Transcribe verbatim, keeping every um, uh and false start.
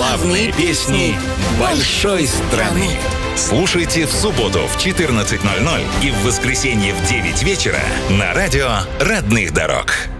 Главные песни большой страны. Слушайте в субботу в четырнадцать ноль ноль и в воскресенье в девять вечера на радио «Родных дорог».